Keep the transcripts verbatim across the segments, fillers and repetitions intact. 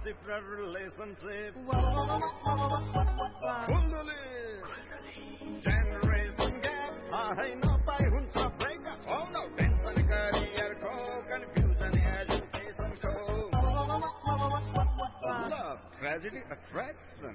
reciprocal relationship. Generation gap, I know by whom to break up. Oh no, tension career co, confusion education co. Love, tragedy, attraction.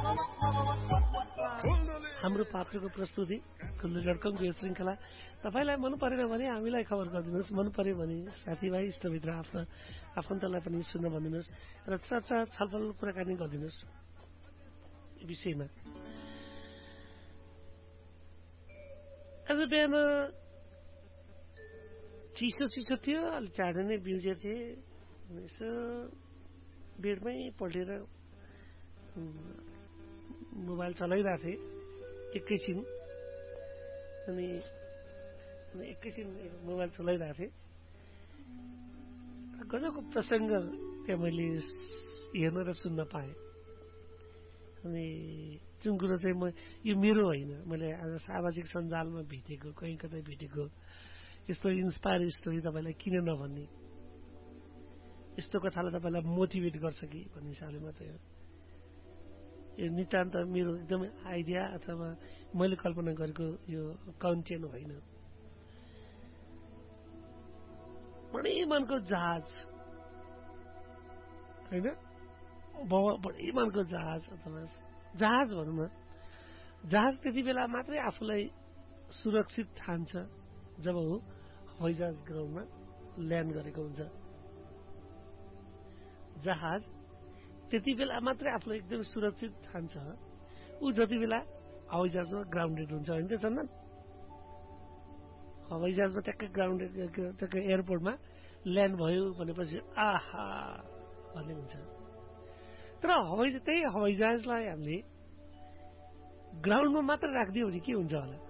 हाम्रो पात्रको प्रस्तुति खुल्लु लड्कमको यो श्रृङ्खला तपाईलाई मन परेन भने हामीलाई खबर गरिदिनुहोस्, मन पर्यो भने साथीभाइ इष्टमित्र आफ्नो आफन्तलाई पनि सुन्न भनिदिनुहोस् र चर्चा छलफल कुराकानी गरिदिनुहोस् विषयमा। आज बिहान चिसो चिसो थियो, अलिक चाँडै नै बिउजे थिए, यसो बेडमै पल्टेर मोबाइल चलाइरहेको थिएँ एकैछिन, अनि एकैछिन मोबाइल चलाइरहेको थिएँ। गजबको प्रसङ्ग त्यहाँ मैले हेर्न र सुन्न पाएँ। अनि जुन कुरो चाहिँ म यो मेरो होइन, मैले आज सामाजिक सञ्जालमा भेटेको, कहीँ कतै भेटेको यस्तो इन्सपायर स्टोरी तपाईँलाई किन नभन्ने, यस्तो कथाले तपाईँलाई मोटिभेट गर्छ कि भन्ने हिसाबले मात्रै हो। यो नितान्त मेरो एकदमै आइडिया अथवा मैले कल्पना गरेको यो कन्टेन्ट होइन। बढी मनको जहाज होइन, बढी मनको जहाज अथवा जहाज भनौँ न, जहाज त्यति बेला मात्रै आफूलाई सुरक्षित ठान्छ जब ऊ हवाईजहाज ग्राउन्डमा ल्यान्ड गरेको हुन्छ। जहाज त्यति बेला मात्रै आफूलाई एकदम सुरक्षित ठान्छ ऊ जति बेला हवाईजहाजमा ग्राउन्डेड हुन्छ, होइन त चन्दन? हवाईजहाजमा ट्याक्कै ग्राउन्डेड ट्याक्कै एयरपोर्टमा ल्यान्ड भयो भनेपछि आहा भन्ने हुन्छ। तर हवाई त्यही हवाईजहाजलाई हामीले ग्राउन्डमा मात्र राखिदियो भने के हुन्छ होला?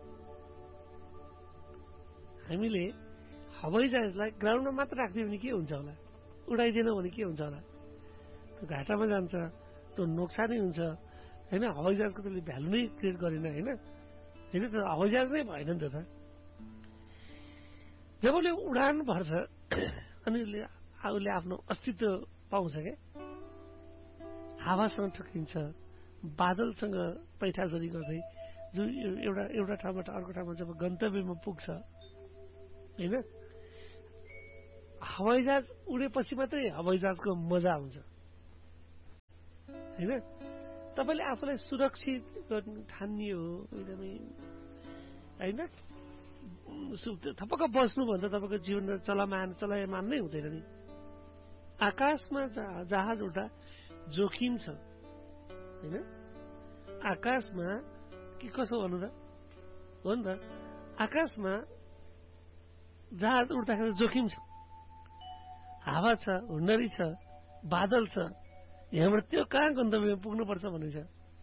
हामीले हवाईजहाजलाई ग्राउन्डमा मात्र राखिदियो भने के हुन्छ होला? उडाइदिएनौँ भने के हुन्छ होला? घाटामा जान्छ, त्यो नोक्सानै हुन्छ होइन। हवाईजहाजको त्यसले भ्यालु नै क्रिएट गरेन होइन, होइन त हवाईजहाज नै भएन नि त त। जब उसले उडान भर्छ अनि उसले उसले आफ्नो अस्तित्व पाउँछ क्या, हावासँग ठोकिन्छ, बादलसँग पैठाजोरी गर्दै जो एउटा एउटा ठाउँबाट अर्को ठाउँमा जब गन्तव्यमा पुग्छ होइन, हवाईजहाज उडेपछि मात्रै हवाईजहाजको मजा आउँछ होइन। तपाईँले आफूलाई सुरक्षित ठान्ने हो एकदमै होइन, थपक्क बस्नुभन्दा तपाईँको जीवन चलामान चलायमान नै हुँदैन नि। आकाशमा जहाज उड्दा जोखिम छ होइन, आकाशमा के कसो भन्नु त हो नि त, आकाशमा जहाज उड्दाखेरि जोखिम छ, हावा छ, हुन्डरी छ, बादल छ, यहाँबाट त्यो कहाँ गन्तव्यमा पुग्नुपर्छ भन्ने छ।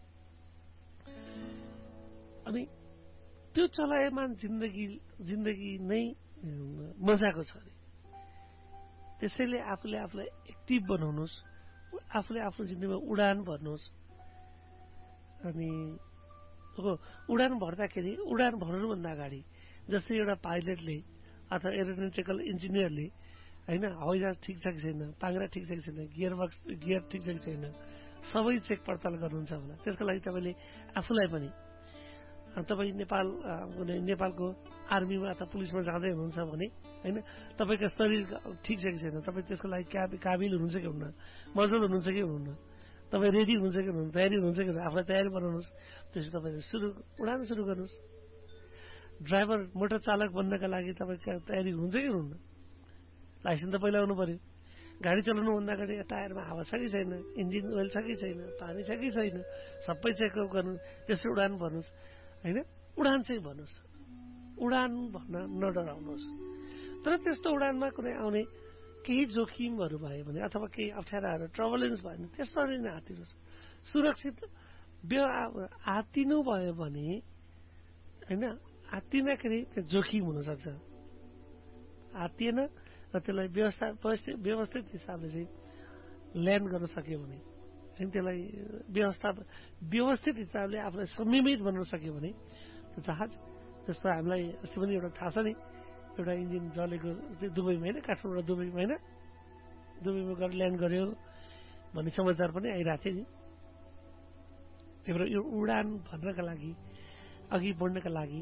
अनि त्यो चलायमान जिन्दगी जिन्दगी नै मजाको छ अरे। त्यसैले आफूले आफूलाई एक्टिभ बनाउनुहोस्, आफूले आफ्नो जिन्दगीमा उडान भर्नुहोस्। अनि उडान भर्दाखेरि उडान भर्नुभन्दा अगाडि जस्तै एउटा पाइलटले अथवा एरोनोटिकल इन्जिनियरले होइन, हवाईजहाज ठिक छ कि छैन, पाङ्ग्रा ठिक छ कि छैन, गियर बक्स गियर ठिक छ कि छैन, सबै चेक पडताल गर्नुहुन्छ होला। त्यसको लागि तपाईँले आफूलाई पनि तपाईँ नेपाल नेपालको आर्मीमा अथवा पुलिसमा जाँदै हुनुहुन्छ भने होइन, तपाईँको शरीर ठिक छ कि छैन, तपाईँ त्यसको लागि काबिल हुनुहुन्छ कि हुन्न, मजबुत हुनुहुन्छ कि हुनुहुन्न, तपाईँ रेडी हुनुहुन्छ कि हुनुहुन्छ, तयारी हुनुहुन्छ कि हुनुहुन्छ, आफूलाई तयारी बनाउनुहोस्। त्यसपछि तपाईँले सुरु उडान सुरु गर्नुहोस्। ड्राइभर मोटर चालक बन्नका लागि तपाईँ तयारी हुनुहुन्छ कि हुनुहुन्न? लाइसेन्स त पहिला आउनु पर्यो। गाडी चलाउनुभन्दा अगाडि टायरमा हावा छ कि छैन, इन्जिन ओइल छ कि छैन, पानी छ कि छैन, सबै चेकअप गर्नु, त्यसरी उडान भर्नुहोस् होइन। उडान चाहिँ भन्नुहोस्, उडान भन्न नडराउनुहोस्। तर त्यस्तो उडानमा कुनै आउने केही जोखिमहरू भयो भने अथवा केही अप्ठ्याराहरू ट्रबलेन्स भयो भने त्यस्तोहरू नै हातिनुहोस्। सुरक्षित हातिनु भयो भने होइन, हातिँदाखेरि त्यो जोखिम हुनसक्छ, हातिएन र त्यसलाई व्यवस्था व्यवस्थित हिसाबले चाहिँ ल्यान्ड गर्न सक्यो भने होइन, त्यसलाई व्यवस्था व्यवस्थित हिसाबले आफूलाई संयमित बनाउन सक्यो भने त्यो जहाज जस्तो हामीलाई अस्ति पनि एउटा थाहा छ नि, एउटा इन्जिन जलेको चाहिँ दुबईमा होइन, काठमाडौँ दुबईमा होइन, दुबईमा गएर ल्यान्ड गर्यो, भन्ने समाचार पनि आइरहेको थियो नि। त्यही भएर यो उडान भर्नका लागि अघि बढ्नका लागि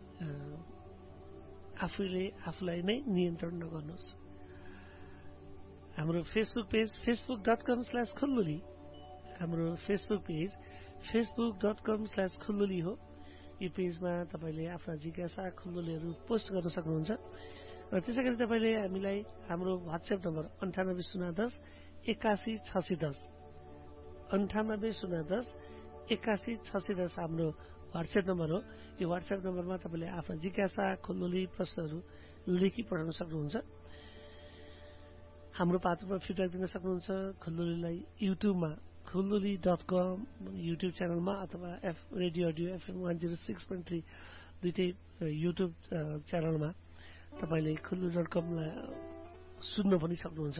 आफूले आफूलाई नै नियन्त्रण नगर्नुहोस्। हाम्रो Facebook page Facebook dot com slash खुल्लुली हाम्रो Facebook page Facebook dot com slash खुल्लुली हो। यो पेजमा तपाईँले आफ्ना जिज्ञासा खुल्लुलीहरू पोस्ट गर्न सक्नुहुन्छ। र त्यसै गरी तपाईँले हामीलाई हाम्रो वाट्सएप नम्बर अन्ठानब्बे शून्य दस एकासी छ सय दस अन्ठानब्बे शून्य दस एकासी छ सय दस हाम्रो वाट्सएप नम्बर हो। यो वाट्सएप नम्बरमा तपाईँले आफ्ना जिज्ञासा खुल्लुली प्रश्नहरू लेखी पठाउन सक्नुहुन्छ। हाम्रो पात्रमा फिडब्याक दिन सक्नुहुन्छ। खुल्लुलीलाई युट्युबमा खुल्लुली डट कम युट्युब च्यानलमा अथवा F radio audio FM one zero six point three दुइटै युट्युब च्यानलमा तपाईँले खुल्लु डट कमलाई सुन्न पनि सक्नुहुन्छ।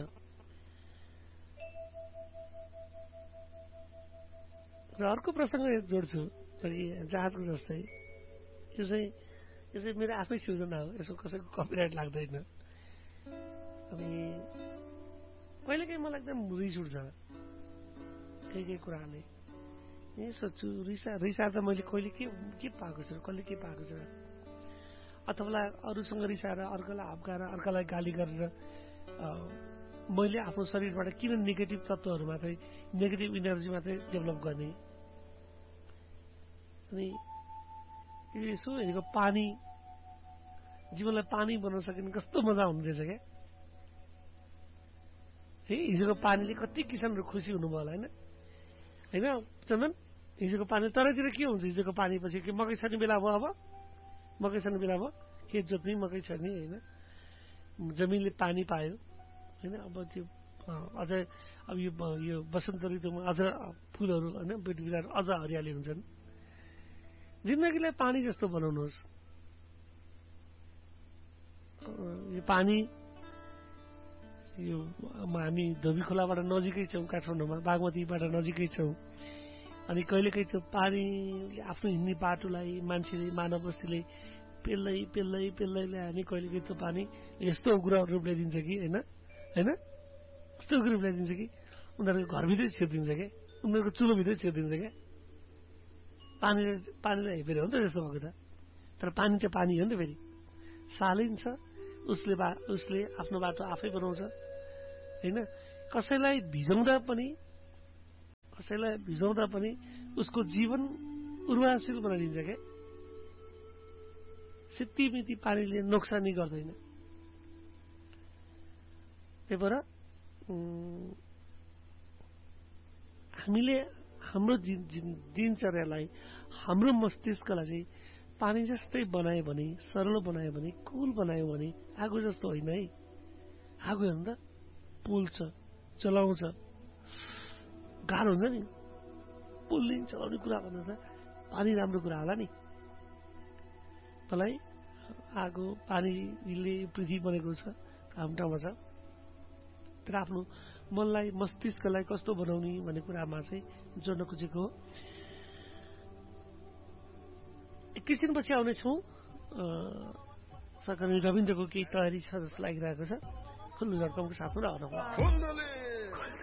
र अर्को प्रसङ्ग जोड्छु जहाजको जस्तै यो चाहिँ यो चाहिँ मेरो आफ्नै सृजना हो। यसो कसैको कपिराइट लाग्दैन। अनि कहिलेकाहीँ मलाई एकदम रिस उठ्छ केही केही कुराले। यही सोध्छु रिसा रिसा त मैले कहिले के के पाएको छु कसले के पाएको छ अथवा अरूसँग रिसाएर अर्कालाई हप्काएर अर्कालाई गाली गरेर मैले आफ्नो शरीरबाट किन नेगेटिभ तत्त्वहरू मात्रै नेगेटिभ इनर्जी मात्रै डेभलप गर्ने। अनि यसो हेरेको पानी जीवनलाई पानी बनाउन सकिने कस्तो मजा हुने रहेछ क्या। है हिजोको पानीले कति किसानहरू खुसी हुनुभयो होला होइन होइन चन्दन। हिजोको पानी तरतिर के हुन्छ हिजोको पानी पछि के मकै छर्ने बेला भयो। अब मकै छर्ने बेला भयो खेत जोत्ने मकै छर्ने होइन जमिनले पानी पायो होइन। अब त्यो अझ अब यो यो वसन्त ऋतुमा अझ फुलहरू होइन बेट बिरुवाहरू अझ हरियाली हुन्छन्। जिन्दगीलाई पानी जस्तो बनाउनुहोस्। यो पानी यो हामी धोबी खोलाबाट नजिकै छौँ काठमाडौँमा बागमतीबाट नजिकै छौँ। अनि कहिलेकाहीँ त्यो पानीले आफ्नो हिँड्ने बाटोलाई मान्छेले मानव बस्तीले पेल्दै पेल्दै पेल्दै ल्यायो भने कहिलेकाहीँ त्यो पानी यस्तो उग्र रूप ल्याइदिन्छ कि होइन होइन यस्तो उग्र रूप ल्याइदिन्छ कि उनीहरूको घरभित्रै छिरिदिन्छ क्या उनीहरूको चुलोभित्रै छिरिदिन्छ क्या। पानीले पानीलाई हेपेर हो नि त त्यस्तो भएको त। तर पानी त पानी हो नि त फेरि सालिन्छ उसले बा उसले आफ्नो बाटो आफै बनाउँछ होइन। कसैलाई भिजाउँदा पनि कसैलाई भिजाउँदा पनि उसको जीवन उर्वाशील बनाइदिन्छ क्या। सित्तिमिति पानीले नोक्सानी गर्दैन। त्यही भएर हामीले हाम्रो दिनचर्यालाई हाम्रो मस्तिष्कलाई चाहिँ पानी जस्तै बनायो भने सरल बनायो भने कुल बनायो भने आगो जस्तो होइन है। आगो हेर्नु त पोल्छ चलाउँछ गाह्रो हुन्छ नि। पोल्ने चलाउने कुरा भन्दा त पानी राम्रो कुरा होला नि। मलाई आगो पानीले पृथ्वी बनेको छ हाम्रो ठाउँमा छ। तर आफ्नो मनलाई मस्तिष्कलाई कस्तो बनाउने भन्ने कुरामा चाहिँ जोड्न खोजेको हो। एकैछिनपछि आउनेछौँ। सहकर्मी रविन्द्रको केही तयारी छ जस्तो लागिरहेको छ। खुल्लु डट कमको साथमा रहनु।